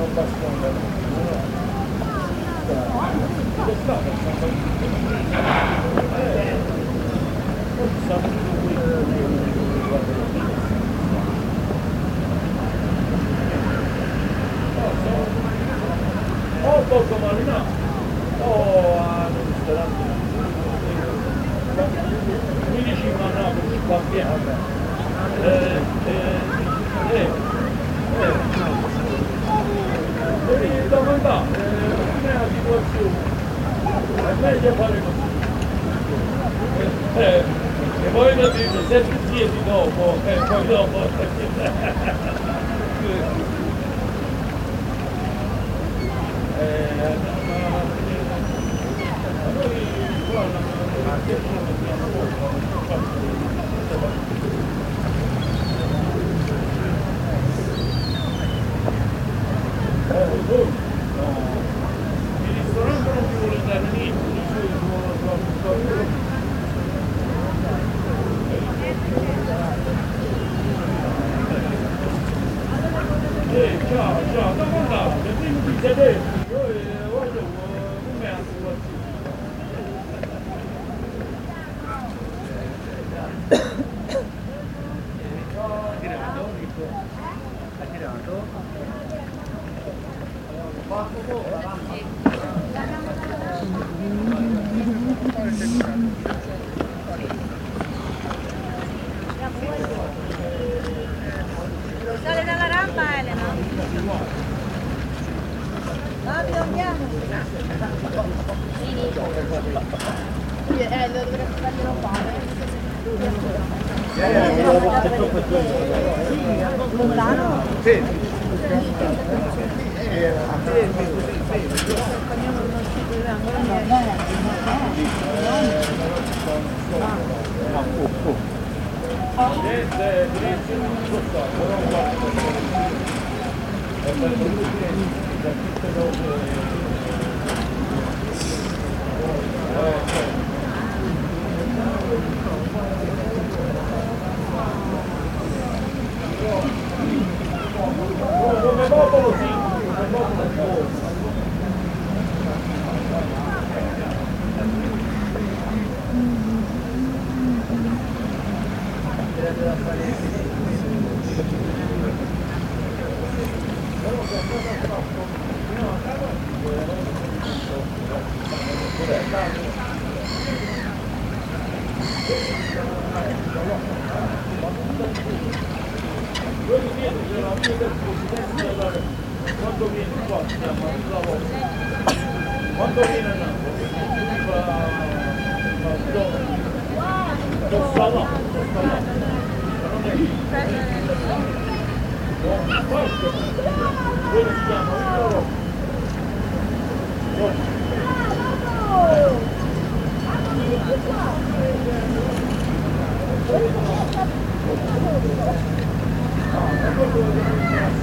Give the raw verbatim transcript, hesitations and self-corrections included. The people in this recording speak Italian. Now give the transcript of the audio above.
O poco marinato, o al ristorante. Mi dici ma no, ci va bene. Eh, eh, eh, eh. Devi domandare, eh, com'è la situazione? È meglio fare così. Eh, eh, e poi lo dite, se ti siedi dopo, e eh, poi dopo. eh, noi qua il ristorante non ti vuole dare niente, di solito eh, ciao, ciao, dove andate? Prima di sederti, io guardo come è la situazione. Ha tirato? Ha tirato? Sale dalla rampa Elena. Fabio andiamo. Eh, lo dovremmo farglielo fare. Lontano? Sì. Niente, niente, non so, però guarda, è per tutti da tutte le come popolo sì, come popolo sì. Voi siete della mia del presidente quando viene qua, siamo al lavoro. Quando viene a Napoli, va al giorno, lo sta là, lo sta là. Non è qui. Non parte. Quello si chiama Vittorio. Ah,